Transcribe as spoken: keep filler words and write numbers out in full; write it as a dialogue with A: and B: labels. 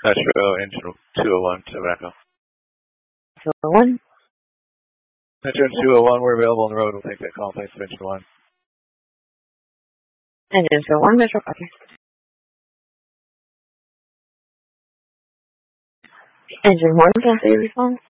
A: Metro Engine two oh one to Echo.
B: two oh one.
A: Metro two oh one, we're available on the road. We'll take that call. Thanks for Engine one.
B: Engine two oh one, Metro, okay. Engine one, can I say your response?